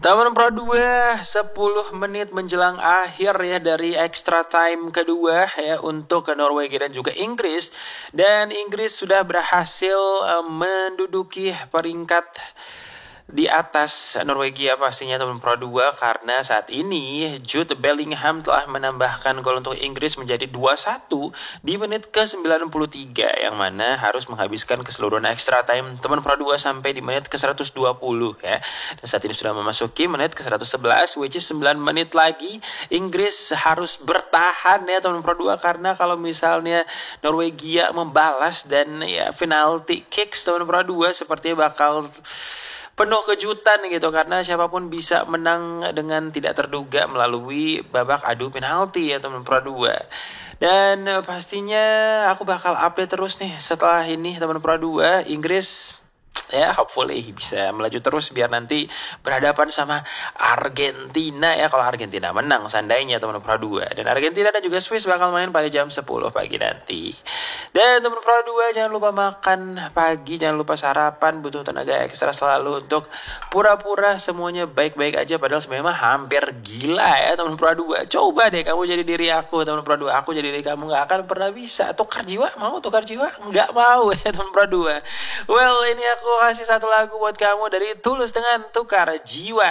Taman Pro 2 10 menit menjelang akhir ya dari extra time kedua ya untuk Norwegia dan juga Inggris. Dan Inggris sudah berhasil menduduki peringkat di atas Norwegia pastinya Taman Pro 2 karena saat ini Jude Bellingham telah menambahkan gol untuk Inggris menjadi 2-1 di menit ke-93 yang mana harus menghabiskan keseluruhan extra time Taman Pro 2 sampai di menit ke-120 ya. Dan saat ini sudah memasuki menit ke-111 which is 9 menit lagi Inggris harus bertahan ya Taman Pro 2 karena kalau misalnya Norwegia membalas dan ya penalti kicks Taman Pro 2 sepertinya bakal penuh kejutan gitu karena siapapun bisa menang dengan tidak terduga melalui babak adu penalti ya teman Pro 2. Dan pastinya aku bakal update terus nih setelah ini teman Pro 2 Inggris ya hopefully bisa melaju terus biar nanti berhadapan sama Argentina ya kalau Argentina menang seandainya teman Pro 2 dan Argentina dan juga Swiss bakal main pada jam 10 pagi nanti. Dan teman Pro 2 jangan lupa makan pagi, jangan lupa sarapan, butuh tenaga ekstra selalu untuk pura-pura semuanya baik-baik aja padahal sebenarnya mah hampir gila ya teman Pro 2. Coba deh kamu jadi diri aku teman Pro 2, aku jadi diri kamu gak akan pernah bisa. Tukar jiwa, mau tukar jiwa? Nggak mau ya teman Pro 2. Well ini aku kasih satu lagu buat kamu dari Tulus dengan Tukar Jiwa.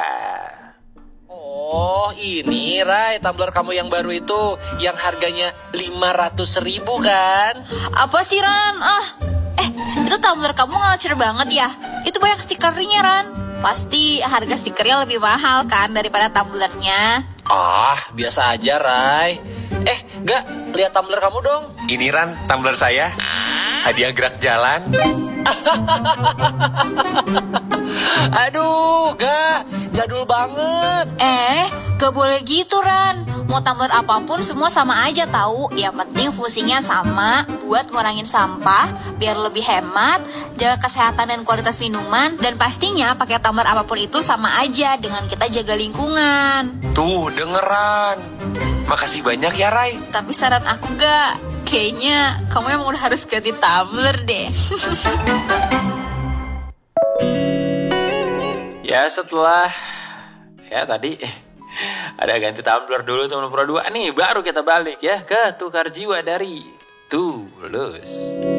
Oh ini Rai, tumbler kamu yang baru itu yang harganya 500.000 kan? Apa sih Ran? Itu tumbler kamu ngelcer banget ya? Itu banyak stikernya Ran. Pasti harga stikernya lebih mahal kan daripada tumblernya. Biasa aja Rai. Gak, lihat tumbler kamu dong. Ini Ran, tumbler saya. Hadiah gerak jalan. Aduh, gak, jadul banget. Gak boleh gitu Ran. Mau tumbler apapun semua sama aja tahu. Yang penting fungsinya sama, buat ngurangin sampah, biar lebih hemat, jaga kesehatan dan kualitas minuman, dan pastinya pakai tumbler apapun itu sama aja dengan kita jaga lingkungan. Tuh, dengeran. Makasih banyak ya Rai. Tapi saran aku gak, kayaknya kamu emang udah harus ganti tumbler deh. Ya setelah ya tadi ada ganti tumbler dulu teman Pro 2 nih baru kita balik ya ke Tukar Jiwa dari Tulus.